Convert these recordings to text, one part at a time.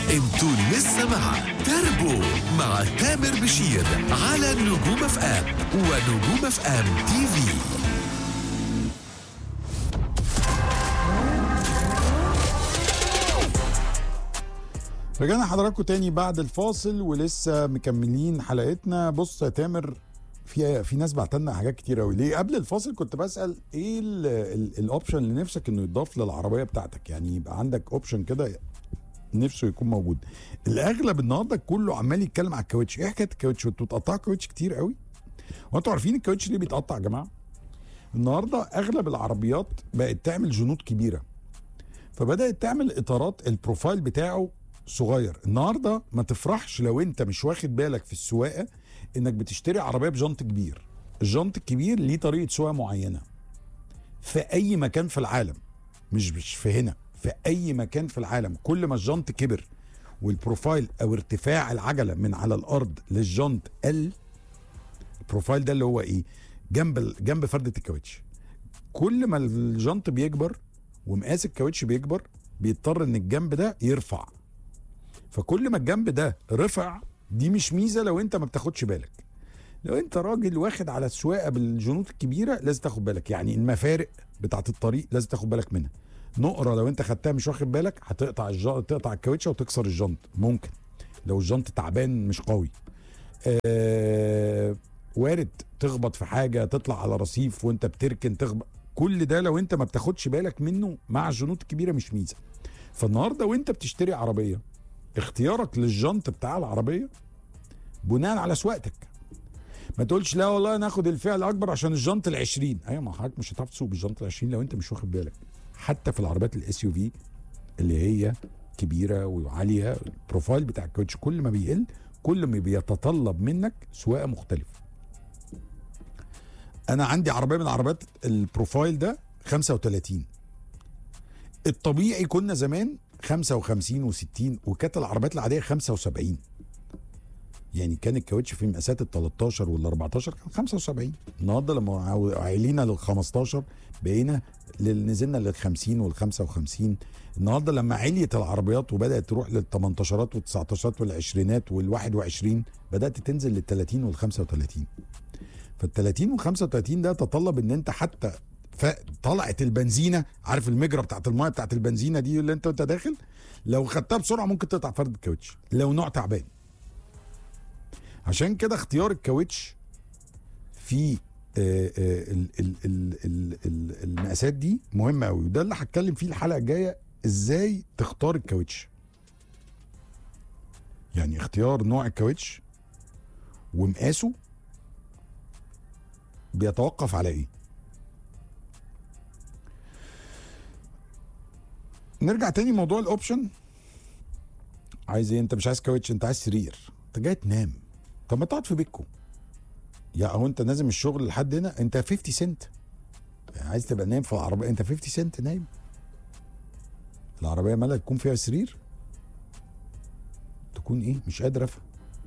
انتوا لسه مع تربو مع تامر بشير على نجوم اف ام ونجوم اف ام تي في. رجعنا حضراتكم تاني بعد الفاصل ولسه مكملين حلقتنا. بص يا تامر، في ناس بعتلنا حاجات كتير قوي. ليه قبل الفاصل كنت بسأل ايه الاوبشن اللي نفسك انه يضاف للعربيه بتاعتك، يعني يبقى عندك اوبشن كده نفسه يكون موجود. الاغلب النهارده كله عمال يتكلم على الكاوتش. ايه حكايه الكاوتش؟ انتوا بتقطعوا كاوتش كتير قوي؟ وانتوا عارفين الكاوتش ليه بيتقطع يا جماعه؟ النهارده اغلب العربيات بقت تعمل جنود كبيره، فبدات تعمل اطارات البروفايل بتاعه صغير. النهارده ما تفرحش لو انت مش واخد بالك في السواقه انك بتشتري عربيه بجنط كبير. الجنط الكبير ليه طريقه سواقه معينه في اي مكان في العالم، مش في هنا، في اي مكان في العالم. كل ما الجنط كبر والبروفايل او ارتفاع العجله من على الارض للجنط قل، البروفايل ده اللي هو ايه؟ جنب فرده الكاوتش. كل ما الجنط بيكبر ومقاس الكاوتش بيكبر، بيضطر ان الجنب ده يرفع. فكل ما الجنب ده رفع، دي مش ميزه لو انت ما بتاخدش بالك. لو انت راجل واخد على السواقه بالجنوط الكبيره لازم تاخد بالك. يعني المفارق بتاعت الطريق لازم تاخد بالك منها. نقره لو انت خدتها مش واخد بالك هتقطع تقطع الكاوتشه وتكسر الجنط ممكن، لو الجنط تعبان مش قوي. وارد تخبط في حاجه، تطلع على رصيف وانت بتركن تخبط. كل ده لو انت ما بتاخدش بالك منه مع الجنوط الكبيره مش ميزه. فالنهارده وانت بتشتري عربيه، اختيارك للجنط بتاع العربيه بناء على سواقتك. ما تقولش لا والله ناخد الفئه الاكبر عشان الجنط ال20. ايوه، ما حضرتك مش هتعرف تسوق بالجنط ال20 لو انت مش واخد بالك. حتى في العربيات الاس يو في اللي هي كبيره وعاليه، البروفايل بتاع الكاوتش كل ما بيقل كل ما بيتطلب منك سواقه مختلفه. انا عندي عربيه من عربيات البروفايل ده 35. الطبيعي كنا زمان 55 و60، وكانت العربيات العاديه 75. يعني كان الكاوتش في مقاسات ال 13 وال 14 كان 75. النهارده لما عيلينا لل 15 بقينا نزلنا لل 50 وال 55. النهارده لما عليت العربيات وبدات تروح لل 18 وال 19 والعشرينات وال 21 بدات تنزل لل 30 وال 35. فال 30 وال 35 ده تطلب ان انت حتى طلعت البنزينه، عارف المجرى بتاعت المايه بتاعت البنزينه دي اللي انت داخل، لو خدتها بسرعه ممكن تقطع فرد الكاوتش لو نوع تعبان. عشان كده اختيار الكاوتش في المقاسات دي مهمه قوي، وده اللي هتكلم فيه الحلقه الجايه، ازاي تختار الكاوتش. يعني اختيار نوع الكاوتش ومقاسه بيتوقف على ايه. نرجع تاني موضوع الاوبشن. عايز ايه؟ انت مش عايز كاوتش، انت عايز سرير، انت جاي تنام. طب ما تقعد في بيتكم. يا هو انت نازل من الشغل لحد هنا انت 50 سنت، يعني عايز تبقى نايم في العربيه انت 50 سنت نايم. العربيه مالها تكون فيها سرير؟ تكون ايه؟ مش قادر افهم،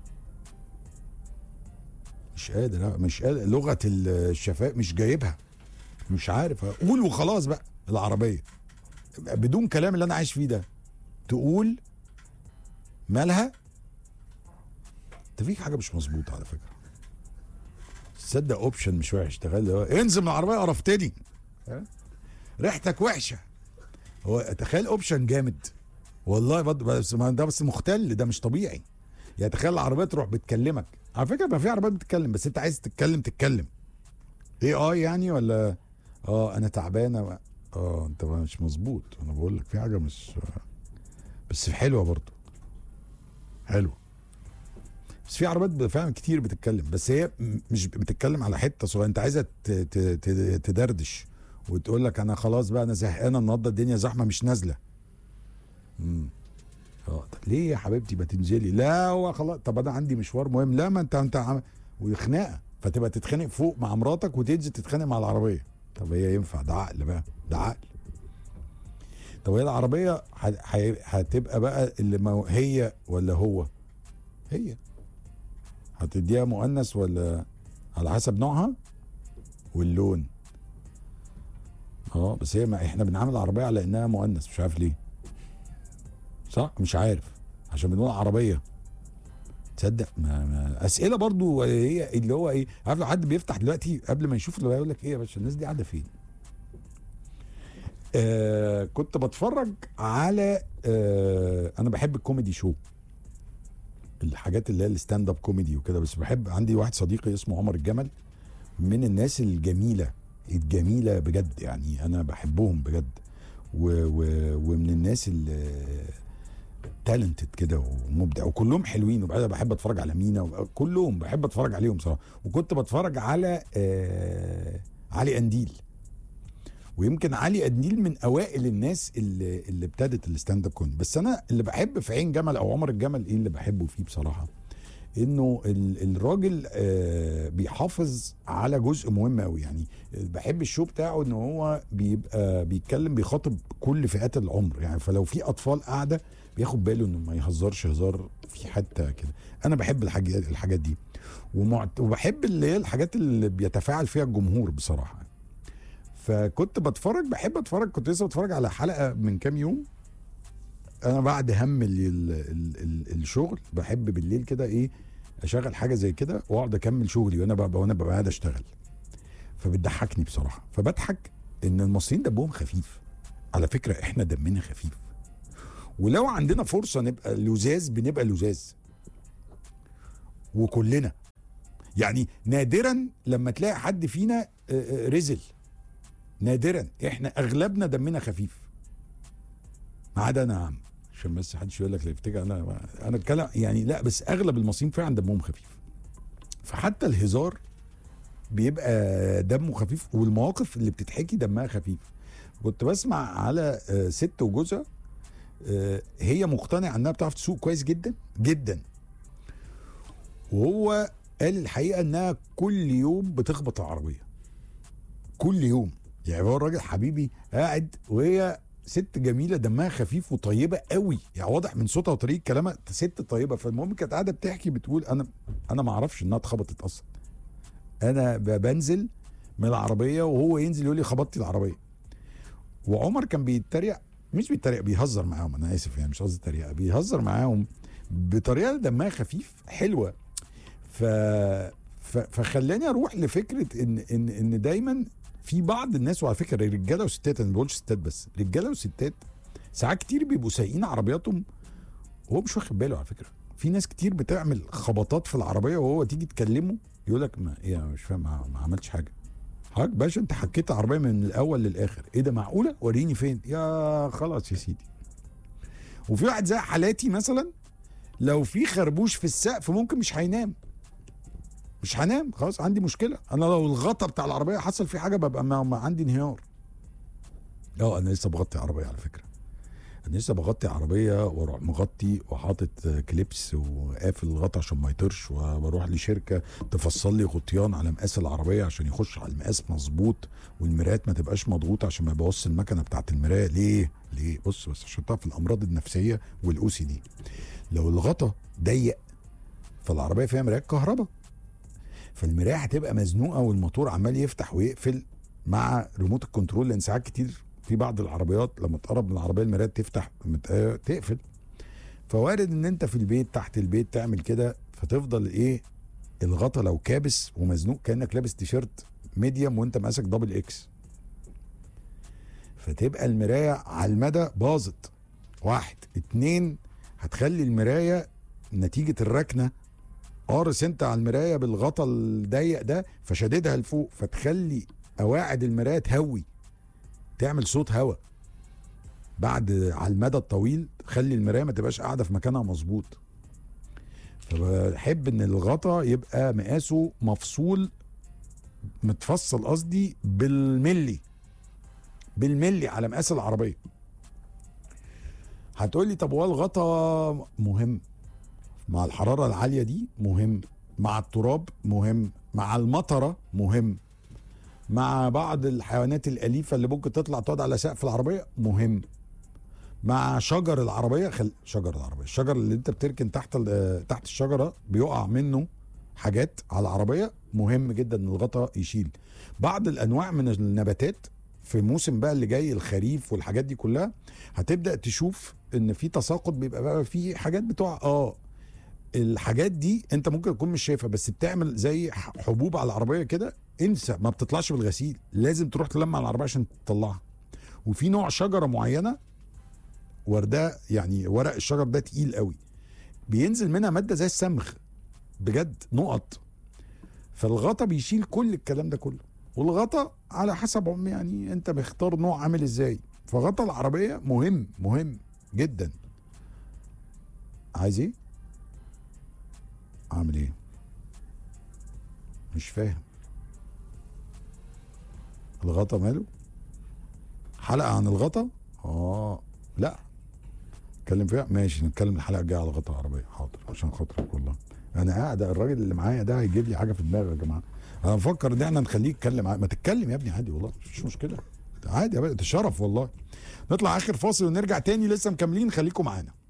مش قادر لغه الشفاء مش جايبها، مش عارف اقول وخلاص. بقى العربيه بدون كلام اللي انا عايش فيه ده تقول مالها؟ انت فيك حاجه مش مظبوطه على فكره. تصدق اوبشن مش وحش، اشتغل انزل من العربيه قرفتني، ريحتك وحشه. هو تخيل اوبشن جامد والله، بس ده بس مختل، ده مش طبيعي. يعني تخيل العربيه تروح بتكلمك. على فكره ما في عربيات بتتكلم، بس انت عايز تتكلم ايه يعني ولا انا تعبانه. انت مش مظبوط، انا بقول لك في حاجه مش، بس حلوه برضو حلوه. بس في عربيات فعلا كتير بتتكلم، بس هي مش بتتكلم على حته صغيره. انت عايزه تدردش وتقول لك انا خلاص بقى انا زهقانه النهارده الدنيا زحمه مش نازله. ليه يا حبيبتي ما تنزلي؟ لا هو خلاص، طب انا عندي مشوار مهم. لا ما انت وخناقه، فتبقى تتخانق فوق مع مراتك وتنزل تتخانق مع العربيه. طب هي ينفع؟ ده عقل بقى، ده عقل. طب هي العربيه هتبقى بقى اللي هي ولا هو؟ هي هتديها مؤنث ولا على حسب نوعها واللون. بس هي ما احنا بنعامل العربيه على انها مؤنث، مش عارف ليه. صح؟ مش عارف. عشان بنقول عربيه. تصدق ما اسئله برضو هي اللي هو ايه، عارف لو حد بيفتح دلوقتي قبل ما يشوف اللي هيقول لك ايه يا باشا الناس دي قاعده فين. كنت بتفرج على انا بحب الكوميدي شو، الحاجات اللي هي الستاند اب كوميدي وكده، بس بحب، عندي واحد صديقي اسمه عمر الجمل، من الناس الجميله بجد يعني، انا بحبهم بجد، ومن الناس تالنتد كده ومبدع، وكلهم حلوين، وبعدين بحب اتفرج على مينا، كلهم بحب اتفرج عليهم صراحه. وكنت بتفرج على علي قنديل، ويمكن علي قنديل من اوائل الناس اللي ابتدت الستاند اب كوميدي. بس انا اللي بحب في عين جمل او عمر الجمل، ايه اللي بحبه فيه بصراحه، انه الراجل بيحافظ على جزء مهم قوي. يعني بحب الشو بتاعه ان هو بيبقى بيتكلم، بيخاطب كل فئات العمر يعني، فلو في اطفال قاعده بياخد باله انه ما يهزرش هزار في حته كده. انا بحب الحاجات دي، وبحب اللي هي الحاجات اللي بيتفاعل فيها الجمهور بصراحه. فكنت بحب اتفرج، كنت لسه بتفرج على حلقه من كام يوم، انا بعد هم الشغل بحب بالليل كده ايه اشغل حاجه زي كده واقعد اكمل شغلي وانا ببقى قاعد اشتغل، فبتضحكني بصراحه. فبضحك ان المصريين دمهم خفيف، على فكره احنا دمنا خفيف، ولو عندنا فرصه نبقى لزاز بنبقى لزاز، وكلنا يعني. نادرا لما تلاقي حد فينا رزل، نادرا، احنا اغلبنا دمنا خفيف ما عدا انا يا عم، عشان بس محدش يقول لك لا يفتكر انا اتكلم يعني، لا بس اغلب المصريين فعلا دمهم خفيف، فحتى الهزار بيبقى دمه خفيف، والمواقف اللي بتتحكي دمها خفيف. كنت بسمع على ست وجوزها، هي مقتنعه انها بتعرف تسوق كويس جدا جدا، وهو قال الحقيقه انها كل يوم بتخبط العربيه، كل يوم. يعني هو الراجل حبيبي قاعد، وهي ست جميله دمها خفيف وطيبه قوي، يعني واضح من صوتها وطريقه كلامها ست طيبه. فالمهم كانت قاعده بتحكي بتقول انا ما اعرفش انها اتخبطت اصلا، انا بنزل من العربيه وهو ينزل يقول لي خبطتي العربيه. وعمر كان بيتريق، مش بيتريق، بيهزر معاهم، انا اسف يعني مش قصدي تريقه، بيهزر معاهم بطريقه دمها خفيف حلوه. فخلاني اروح لفكره ان دايما في بعض الناس، وعلى فكره رجاله وستات، انا ما بقولش ستات بس، رجاله وستات ساعات كتير بيبقوا سايقين عربياتهم وهو مش واخد باله. على فكره في ناس كتير بتعمل خبطات في العربيه، وهو تيجي تكلمه يقول لك ما ايه، مش فاهم، ما عملتش حاجه. حضرتك باشا انت حكيت العربيه من الاول للاخر، ايه ده معقوله؟ وريني فين يا خلاص يا سيدي. وفي واحد زي حالاتي مثلا، لو في خربوش في السقف ممكن مش هنام خلاص، عندي مشكله. انا لو الغطا بتاع العربيه حصل فيه حاجه ببقى ما عندي انهيار. انا لسه بغطي عربيه على فكره، انا لسه بغطي عربيه واروح مغطي وحاطط كليبس وقافل الغطا عشان ما يطرش، وبروح لشركه تفصل لي غطيان على مقاس العربيه عشان يخش على المقاس مظبوط، والمرايات ما تبقاش مضغوطه عشان ما يبوظش المكنه بتاعت المرايه. ليه بص عشان تعرف الامراض النفسيه والاو سي دي. لو الغطا ضيق فالعربيه فيها مرايات كهرباء، فالمرايه هتبقى مزنوقه والموتور عمال يفتح ويقفل مع ريموت الكنترول، لان ساعات كتير في بعض العربيات لما تقرب من العربيه المرايه تفتح تقفل. فوارد ان انت في البيت تحت البيت تعمل كده، فتفضل ايه الغطا لو كابس ومزنوق كانك لابس تيشيرت ميديوم وانت ماسك دبل اكس، فتبقى المرايه على المدى باظت. 1 2 هتخلي المرايه نتيجه الركنه قارس انت على المرايه بالغطا الضيق ده، فشددها لفوق، فتخلي قواعد المرايه تهوي، تعمل صوت هوا. بعد على المدى الطويل تخلي المرايه ما تبقاش قاعده في مكانها مظبوط. فبحب ان الغطا يبقى مقاسه مفصول، متفصل قصدي بالملي على مقاس العربيه. هتقولي طب هو الغطا مهم مع الحراره العاليه دي؟ مهم مع التراب، مهم مع المطره، مهم مع بعض الحيوانات الاليفه اللي ممكن تطلع تقعد على سقف العربيه، مهم مع شجر العربيه. الشجر اللي انت بتركن تحت الشجره بيقع منه حاجات على العربيه، مهم جدا ان الغطا يشيل. بعض الانواع من النباتات في موسم بقى اللي جاي الخريف والحاجات دي كلها، هتبدا تشوف ان في تساقط، بيبقى بقى في حاجات بتوع الحاجات دي انت ممكن تكون مش شايفها، بس بتعمل زي حبوب على العربيه كده، انسى، ما بتطلعش بالغسيل، لازم تروح تلمع على العربيه عشان تطلعها. وفي نوع شجره معينه وردة، يعني ورق الشجر ده تقيل قوي، بينزل منها ماده زي الصمغ بجد، نقط. فالغطا بيشيل كل الكلام ده كله، والغطا على حسب يعني انت مختار نوع عامل ازاي. فغطا العربيه مهم، مهم جدا. عايز ايه؟ اعمل ايه؟ مش فاهم. الغطا ماله؟ حلقه عن الغطا؟ لا نتكلم فيها، ماشي، نتكلم الحلقه الجايه على غطا العربيه. حاضر، عشان خاطرك والله. انا قاعد، الراجل اللي معايا ده هيجيب لي حاجه في دماغي يا جماعه. انا بفكر ان احنا نخليه يتكلم. ما تتكلم يا ابني عادي والله، مفيش مشكله، عادي يا باشا، ده شرف والله. نطلع اخر فاصل ونرجع تاني، لسه مكملين، خليكم معانا.